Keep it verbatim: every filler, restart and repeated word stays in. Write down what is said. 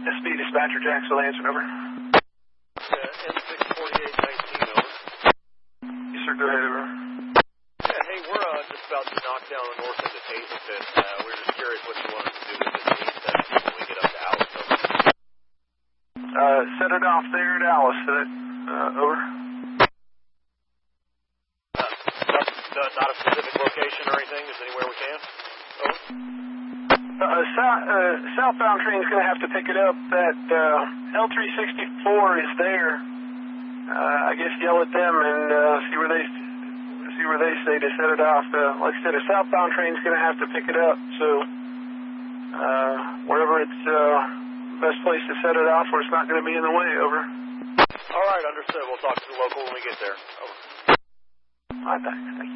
S P Dispatcher, Jacksonville, answering, over. Uh, N six forty-eight nineteen, over. Yes, sir, go ahead, over. Yeah, hey, we're uh, just about to knock down the north end of Hazelton. Uh, we're just curious what you want us to do with this team set when we get up to Alice, over. Uh, set it off there at Alice, uh, uh, over. Uh, not, not a specific location or anything, just anywhere we can? Over. Uh, south, uh, southbound train's going to have to pick it up. That uh, L three sixty-four is there. Uh, I guess yell at them and uh, see where they see where they say to set it off. Uh, like I said, a southbound train's going to have to pick it up. So uh, wherever it's uh, best place to set it off, where it's not going to be in the way. Over. All right, understood. We'll talk to the local when we get there. Over. All right, thanks. Thank you.